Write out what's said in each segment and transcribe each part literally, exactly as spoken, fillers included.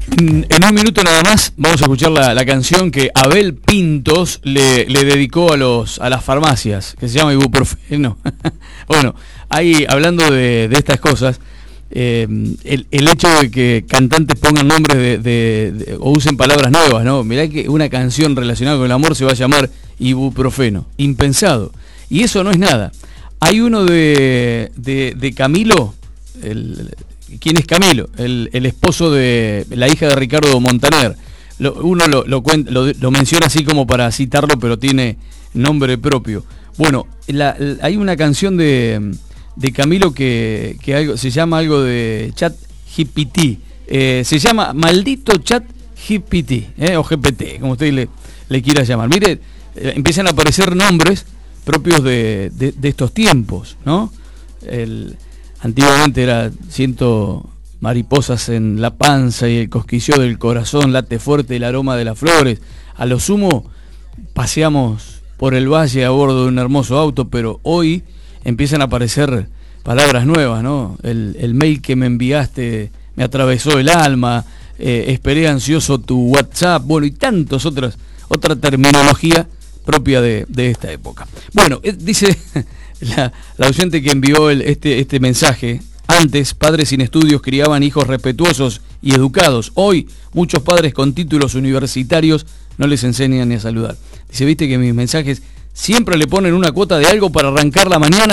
En, en un minuto nada más vamos a escuchar la, la canción que Abel Pintos le, le dedicó a los a las farmacias, que se llama Ibuprofeno. Bueno, ahí hablando de, de estas cosas, eh, el, el hecho de que cantantes pongan nombres de, de, de, o usen palabras nuevas, ¿no? Mirá que una canción relacionada con el amor se va a llamar Ibuprofeno, impensado. Y eso no es nada. Hay uno de, de, de Camilo, el... ¿Quién es Camilo? El, el esposo de la hija de Ricardo Montaner. Lo, uno lo, lo, cuenta, lo, lo menciona así como para citarlo, pero tiene nombre propio. Bueno, la, la, hay una canción de, de Camilo que, que algo, se llama algo de Chat G P T. Eh, se llama Maldito Chat G P T, eh, o G P T, como usted le, le quiera llamar. Mire, eh, empiezan a aparecer nombres propios de, de, de estos tiempos, ¿no? El... Antiguamente era siento mariposas en la panza y el cosquilleo del corazón, late fuerte el aroma de las flores. A lo sumo paseamos por el valle a bordo de un hermoso auto, pero hoy empiezan a aparecer palabras nuevas, ¿no? El, el mail que me enviaste me atravesó el alma, eh, esperé ansioso tu WhatsApp, bueno, y tantos otras, otra terminología propia de, de esta época. Bueno, eh, dice... La, la oyente que envió el, este, este mensaje: antes padres sin estudios criaban hijos respetuosos y educados. Hoy muchos padres con títulos universitarios no les enseñan ni a saludar. Dice, viste que mis mensajes siempre le ponen una cuota de algo para arrancar la mañana.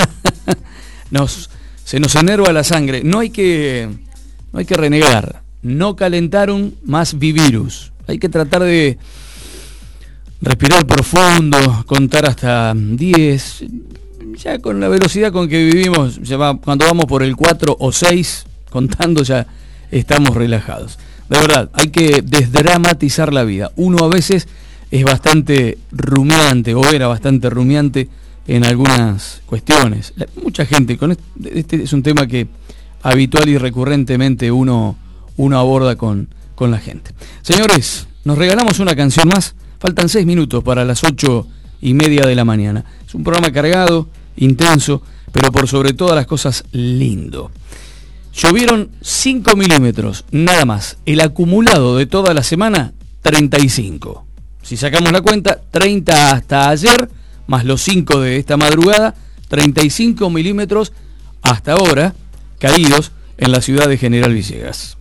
nos, se nos enerva la sangre. No hay que, no hay que renegar. No calentaron más vivirus. Hay que tratar de respirar profundo, contar hasta diez. Ya con la velocidad con que vivimos, ya va, cuando vamos por el cuatro o seis, contando ya estamos relajados. De verdad, hay que desdramatizar la vida. Uno a veces es bastante rumiante, o era bastante rumiante en algunas cuestiones. La, mucha gente, con este, este es un tema que habitual y recurrentemente uno, uno aborda con, con la gente. Señores, nos regalamos una canción más. Faltan seis minutos para las ocho y media de la mañana. Es un programa cargado, intenso, pero por sobre todas las cosas lindo. Llovieron cinco milímetros, nada más. El acumulado de toda la semana, treinta y cinco. Si sacamos la cuenta, treinta hasta ayer, más los cinco de esta madrugada, treinta y cinco milímetros hasta ahora caídos en la ciudad de General Villegas.